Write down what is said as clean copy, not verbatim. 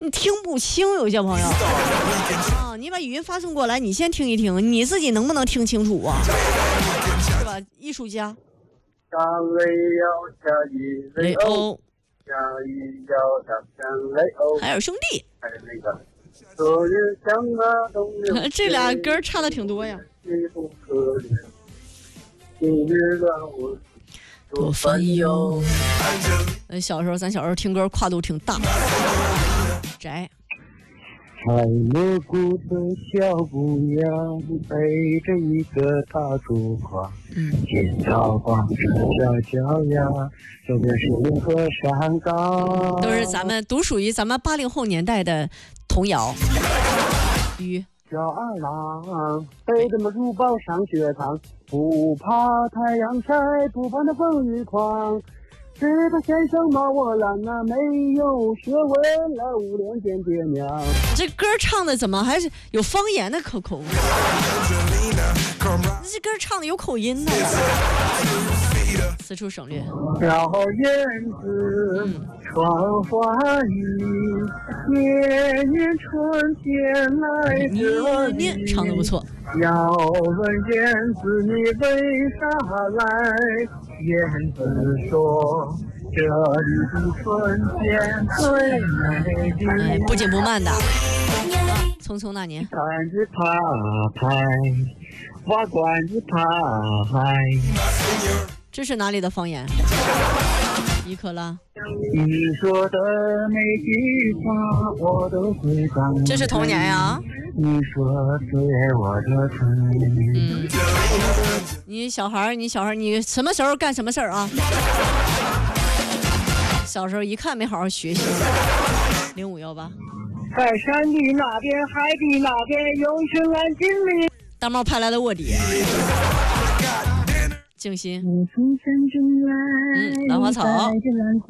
你听不清，有些朋友啊，你把语音发送过来，你先听一听，你自己能不能听清楚啊？是吧？艺术家。雷欧，海尔兄弟，这俩歌差的挺多呀。多烦忧。咱小时候听歌跨度挺大。宅。 海乐谷的小姑娘背着一个大竹筐，见到广场小脚丫，这边是银河山岗， 都是独属于咱们80后年代的童谣。 小二郎背着那书包上学堂，不怕太阳晒，不怕那风雨狂。知道先生骂我懒啊，没有学问了5连见爹娘。 这歌唱的怎么还是有方言的口音？这歌唱的有口音的。此处省略。 小燕子穿花衣，年年春天来这里。 唱的不错。 要问燕子你为啥来？燕子说这里的春天最美丽。 不紧不慢的。匆匆那年。 杆子爬拍，瓦管子爬拍。 这是哪里的方言？伊克拉。 你说的每句话我都会当。 这是童年呀。 你说对我的疼。 你小孩，你什么时候干什么事儿啊？小时候一看没好好学习。0518。 在山的那边，海的那边，有一群蓝精灵。 大猫派来的卧底。静心。 兰花草。